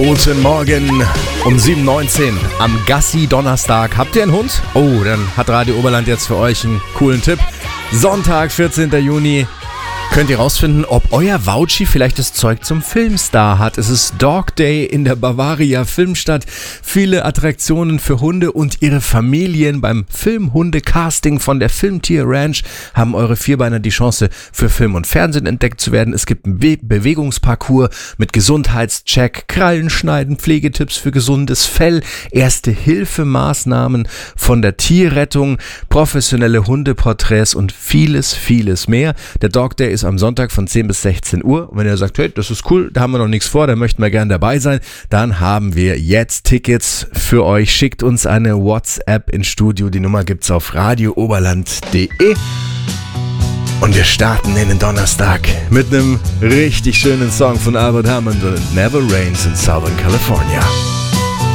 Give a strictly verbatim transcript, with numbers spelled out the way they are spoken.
Guten Morgen um sieben Uhr neunzehn am Gassi-Donnerstag. Habt ihr einen Hund? Oh, dann hat Radio Oberland jetzt für euch einen coolen Tipp. Sonntag, vierzehnten Juni. Könnt ihr rausfinden, ob euer Wauchi vielleicht das Zeug zum Filmstar hat. Es ist Dog Day in der Bavaria Filmstadt. Viele Attraktionen für Hunde und ihre Familien. Beim Filmhunde-Casting von der Filmtier Ranch haben eure Vierbeiner die Chance, für Film und Fernsehen entdeckt zu werden. Es gibt einen Be- Bewegungsparcours mit Gesundheitscheck, Krallenschneiden, Pflegetipps für gesundes Fell, Erste-Hilfe-Maßnahmen von der Tierrettung, professionelle Hundeporträts und vieles, vieles mehr. Der Dog Day ist am Sonntag von zehn bis sechzehn Uhr. Und wenn ihr sagt, hey, das ist cool, da haben wir noch nichts vor, da möchten wir gerne dabei sein, dann haben wir jetzt Tickets für euch. Schickt uns eine WhatsApp ins Studio. Die Nummer gibt's auf radio oberland punkt de. Und wir starten in den Donnerstag mit einem richtig schönen Song von Albert Hammond und Never Rains in Southern California.